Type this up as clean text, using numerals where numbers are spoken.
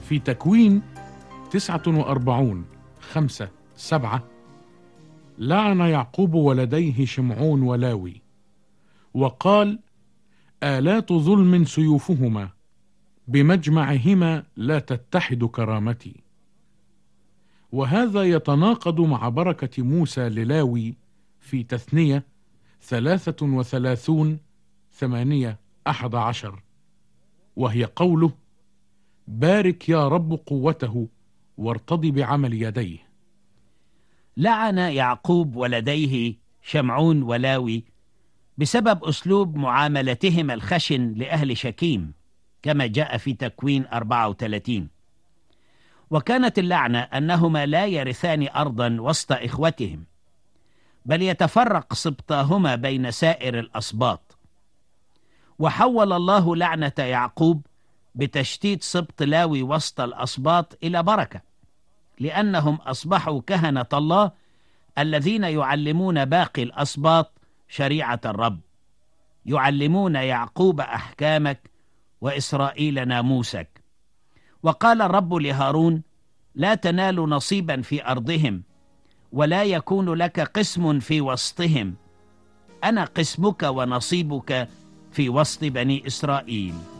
في تكوين 49:5-7 لعن يعقوب ولديه شمعون ولاوي وقال: آلات ظلم سيوفهما، بمجمعهما لا تتحد كرامتي. وهذا يتناقض مع بركة موسى للاوي في تثنية 33:8-11، وهي قوله: بارك يا رب قوته وارتضي بعمل يديه. لعن يعقوب ولديه شمعون ولاوي بسبب أسلوب معاملتهم الخشن لأهل شكيم، كما جاء في تكوين 34. وكانت اللعنة أنهما لا يرثان أرضا وسط إخوتهم، بل يتفرق سبطاهما بين سائر الأسباط. وحول الله لعنة يعقوب بتشتيت سبط لاوي وسط الأسباط إلى بركة، لأنهم أصبحوا كهنة الله الذين يعلمون باقي الأسباط شريعة الرب، يعلمون يعقوب أحكامك وإسرائيل ناموسك. وقال الرب لهارون: لا تنال نصيبا في أرضهم، ولا يكون لك قسم في وسطهم، أنا قسمك ونصيبك في وسط بني إسرائيل.